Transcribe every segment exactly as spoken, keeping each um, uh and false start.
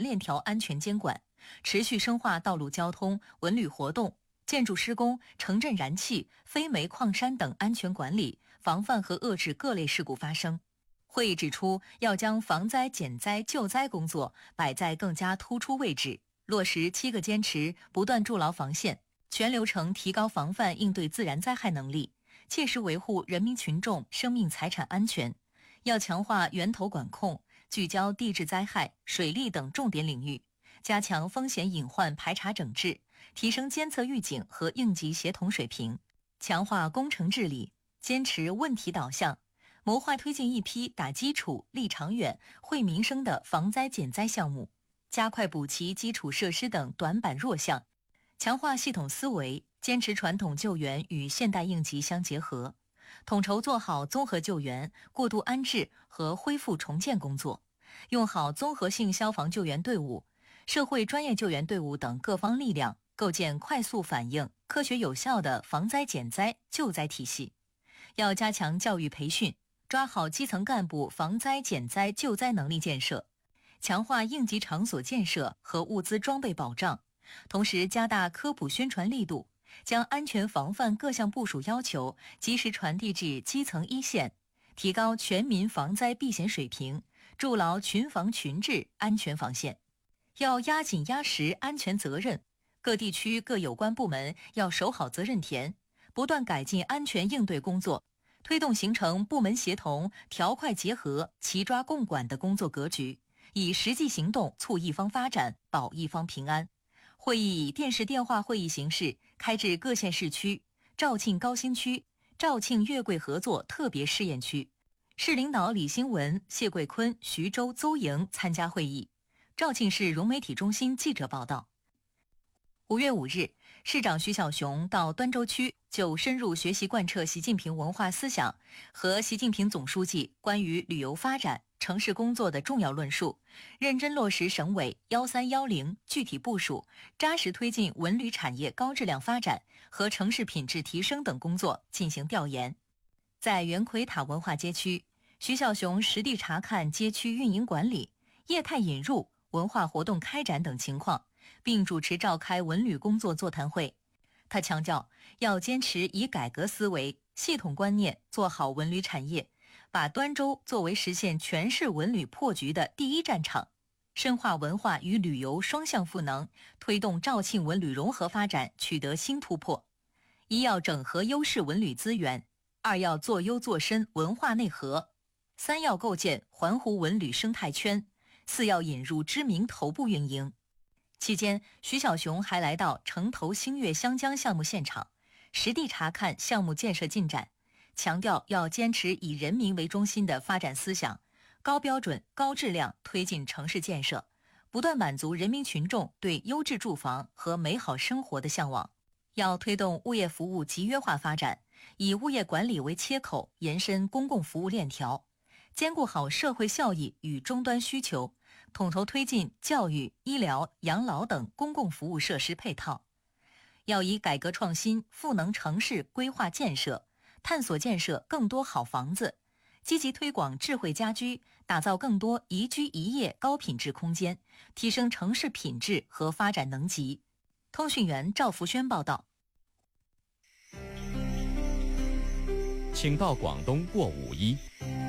链条安全监管，持续深化道路交通、文旅活动、建筑施工、城镇燃气、非煤矿山等安全管理，防范和遏制各类事故发生。会议指出，要将防灾减灾救灾工作摆在更加突出位置，落实七个坚持，不断筑牢防线，全流程提高防范应对自然灾害能力，切实维护人民群众生命财产安全。要强化源头管控，聚焦地质灾害、水利等重点领域，加强风险隐患排查整治，提升监测预警和应急协同水平，强化工程治理，坚持问题导向，谋划推进一批打基础、立长远、惠民生的防灾减灾项目，加快补齐基础设施等短板弱项，强化系统思维，坚持传统救援与现代应急相结合，统筹做好综合救援、过渡安置和恢复重建工作，用好综合性消防救援队伍、社会专业救援队伍等各方力量，构建快速反应、科学有效的防灾减灾救灾体系。要加强教育培训，抓好基层干部防灾减灾救灾能力建设，强化应急场所建设和物资装备保障，同时加大科普宣传力度，将安全防范各项部署要求及时传递至基层一线，提高全民防灾避险水平，筑牢群防群治安全防线。要压紧压实安全责任，各地区各有关部门要守好责任田，不断改进安全应对工作，推动形成部门协同、条块结合、齐抓共管的工作格局，以实际行动促一方发展，保一方平安。会议以电视电话会议形式开至各县市区、肇庆高新区、肇庆粤桂合作特别试验区。市领导李兴文、谢桂坤、徐州、邹营参加会议。肇庆市融媒体中心记者报道。五月五日，市长徐小熊到端州区就深入学习贯彻习近平文化思想和习近平总书记关于旅游发展、城市工作的重要论述，认真落实省委幺三幺零具体部署，扎实推进文旅产业高质量发展和城市品质提升等工作进行调研。在圆奎塔文化街区，徐小熊实地查看街区运营管理、业态引入、文化活动开展等情况，并主持召开文旅工作座谈会。他强调，要坚持以改革思维、系统观念做好文旅产业，把端州作为实现全市文旅破局的第一战场，深化文化与旅游双向赋能，推动肇庆文旅融合发展取得新突破。一要整合优势文旅资源，二要做优做深文化内核，三要构建环湖文旅生态圈，四要引入知名头部运营。期间，徐小熊还来到城头星月湘江项目现场，实地查看项目建设进展，强调要坚持以人民为中心的发展思想，高标准、高质量推进城市建设，不断满足人民群众对优质住房和美好生活的向往。要推动物业服务集约化发展，以物业管理为切口，延伸公共服务链条，兼顾好社会效益与终端需求，统筹推进教育、医疗、养老等公共服务设施配套。要以改革创新赋能城市规划建设，探索建设更多好房子，积极推广智慧家居，打造更多宜居宜业高品质空间，提升城市品质和发展能级。通讯员赵福轩报道。 请到广东过五一。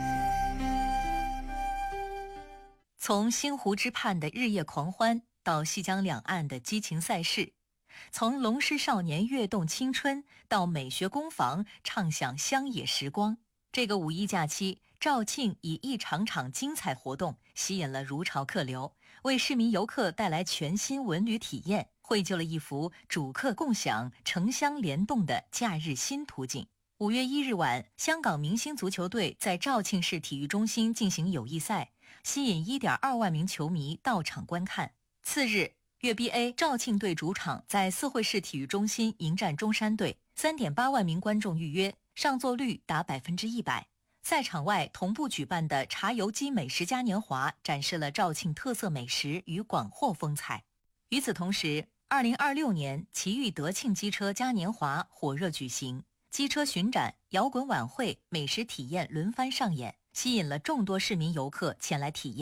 从星湖之畔的日夜狂欢到西江两岸的激情赛事，从龙狮少年跃动青春到美学工坊畅享乡野时光，这个五一假期，肇庆以一场场精彩活动吸引了如潮客流，为市民游客带来全新文旅体验，绘就了一幅主客共享、城乡联动的假日新图景。五月一日晚，香港明星足球队在肇庆市体育中心进行友谊赛，吸引 一点二万名球迷到场观看。次日，粤 B A 肇庆队主场在四惠市体育中心迎战中山队， 三点八万名观众预约，上座率达百分之一百。赛场外同步举办的茶油鸡美食嘉年华展示了肇庆特色美食与广货风采。与此同时，二零二六年奇遇德庆机车嘉年华火热举行，机车巡展、摇滚晚会、美食体验轮番上演，吸引了众多市民游客前来体验。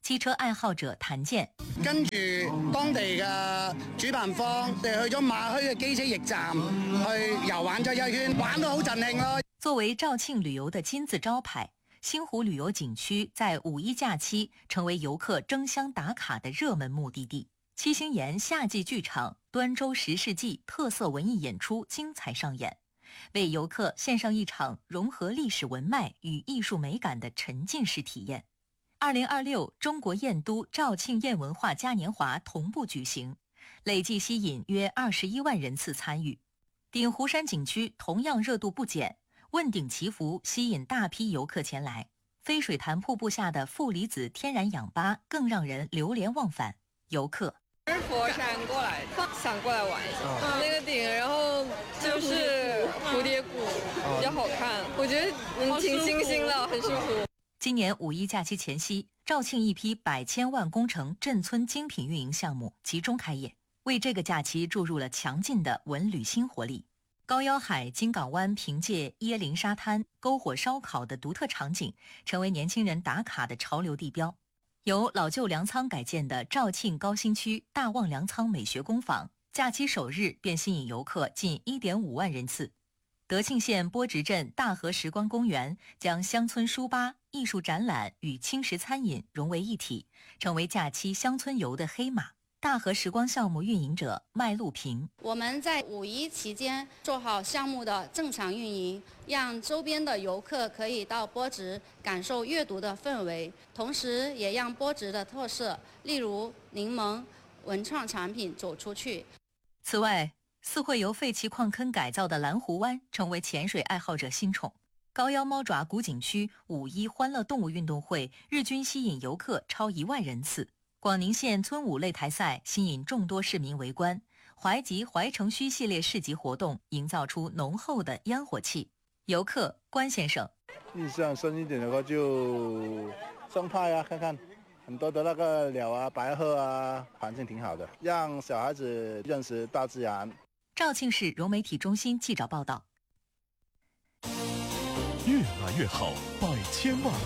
机車愛好者譚健。 跟住當地嘅主辦方，我哋去咗馬墟嘅機車驛站去遊玩咗一圈，玩到好盡興咯。 作為肇慶旅遊的金字招牌，星湖旅遊景區在五一假期成為遊客爭相打卡的熱門目的地。七星岩夏季劇場端州十世紀特色文藝演出精彩上演，為遊客獻上一場融合歷史文脈與藝術美感的沉浸式體驗。二零二六中國燕都肇慶燕文化嘉年華同步舉行，累計吸引約二十一萬人次參與。鼎湖山景區同樣熱度不減，問鼎祈福吸引大批遊客前來。飛水潭瀑布下的負離子天然氧吧更讓人流連忘返。遊客是佛山過來，想過來玩一下。嗯、那個頂，然後就是蝴蝶谷，比較好看，我覺得嗯挺清新的，很舒服。 今年五一假期前夕，肇慶一批百千萬工程鎮村精品運營項目集中開業，為這個假期注入了強勁的文旅新活力。高腰海金港灣憑借椰林沙灘、篝火燒烤的獨特場景，成為年輕人打卡的潮流地標。由老舊糧倉改建的肇慶高新區大旺糧倉美學工坊，假期首日便吸引遊客近一點五萬人次。德慶縣波直鎮大河時光公園將鄉村書吧、藝術展覽與輕食餐飲融為一體，成為假期鄉村遊的黑馬。大河時光項目運營者麥路平： 我們在五一期間做好項目的正常運營，讓周邊的遊客可以到波直感受閱讀的氛圍，同時也讓波直的特色，例如檸檬、文創產品走出去。 此外，四會由廢棄礦坑改造的藍湖灣成為潛水愛好者新寵。高腰貓爪古景區五一歡樂動物運動會日均吸引遊客超一萬人次。廣寧縣村舞擂台賽吸引眾多市民圍觀，懷集懷城區系列市集活動營造出濃厚的煙火氣。遊客關先生： 印象深一點的話就生態啊，看看很多的那個鳥啊、白鶴啊，環境挺好的，讓小孩子認識大自然。 肇慶市融媒體中心記者報道： 越來越好，百千萬。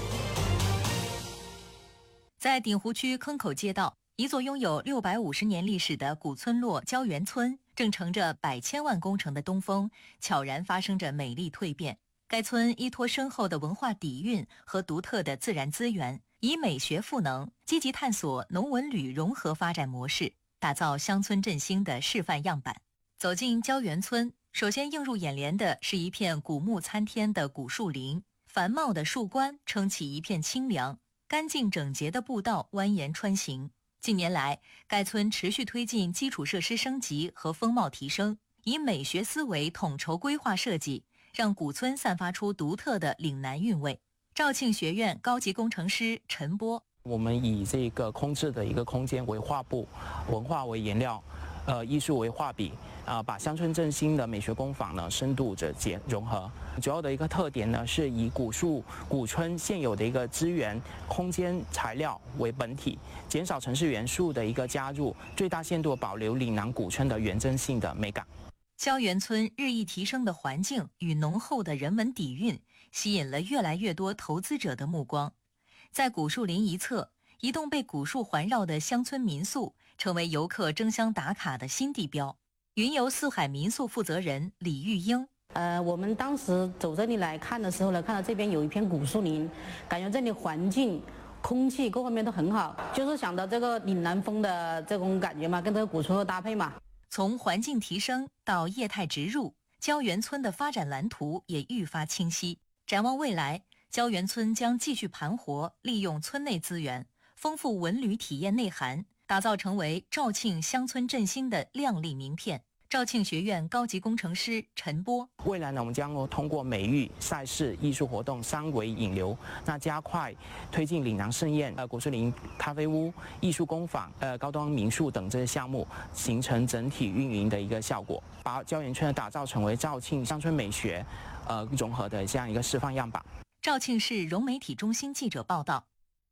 在鼎湖區坑口街道，一座擁有六百五十年歷史的古村落膠原村，正乘着百千萬工程的東風，悄然發生着美麗蛻變。該村依託深厚的文化底蘊和獨特的自然資源，以美學賦能，積極探索農文旅融合發展模式，打造鄉村振興的示範樣板。走進膠原村，首先映入眼簾的是一片古木參天的古樹林，繁茂的樹冠撐起一片清涼。乾淨整潔的步道蜿蜒穿行。近年來，該村持續推進基礎設施升級和風貌提升，以美學思維統籌規劃設計，讓古村散發出獨特的嶺南韻味。肇慶學院高級工程師陳波： 我們以這個空置的一個空間為畫布，文化為顏料，呃，藝術為畫筆。啊，把鄉村振興的美學工坊呢深度者結融合，主要的一個特點呢是以古樹古村現有的一個資源、空間、材料為本體，減少城市元素的一個加入，最大限度保留嶺南古村的原真性的美感。 膠原村日益提升的環境與濃厚的人文底蘊，吸引了越來越多投資者的目光。在古樹林一側，一棟被古樹環繞的鄉村民宿，成為遊客爭相打卡的新地標。雲遊四海民宿負責人李玉英： 呃，我們當時走這裡來看的時候呢，看到這邊有一片古樹林，感覺這裡環境、空氣各方面都很好，就是想到這個嶺南風的這種感覺嘛，跟這個古村落搭配嘛。 從環境提升到業態植入，膠原村的發展藍圖也愈發清晰。展望未來，膠原村將繼續盤活，利用村內資源，豐富文旅體驗內涵，打造成為肇慶鄉村振興的亮麗名片。肇慶學院高級工程師陳波： 未來呢，我們將通過美育、賽事、藝術活動三維引流，那加快推進嶺南盛宴、呃古樹林咖啡屋、藝術工坊、呃高端民宿等這些項目，形成整體運營的一個效果，把膠原村打造成為肇慶鄉村美學呃融合的這樣一個示範樣板。 肇慶市融媒體中心記者報道。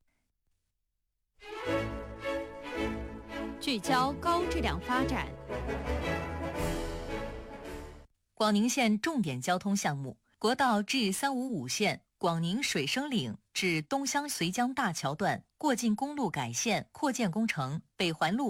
聚焦高質量發展。 廣寧縣重點交通項目國道 G 三五五線广宁水生岭至东乡绥江大桥段过境公路改线扩建工程、北环路